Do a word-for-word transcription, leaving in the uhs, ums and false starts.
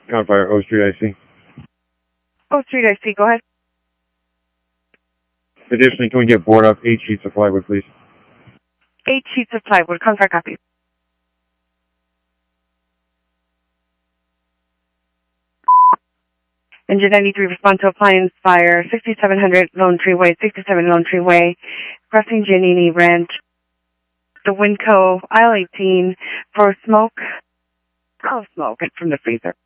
Gunfire, O Street, I C. O Street, I C, go ahead. Additionally, can we get board up eight sheets of plywood, please? Eight sheets of plywood. Gunfire copy. Engine ninety-three, respond to appliance fire, sixty-seven hundred Lone Tree Way, sixty-seven Lone Tree Way, crossing Giannini Ranch, the Winco, aisle eighteen, for smoke. Oh, smoke from the freezer.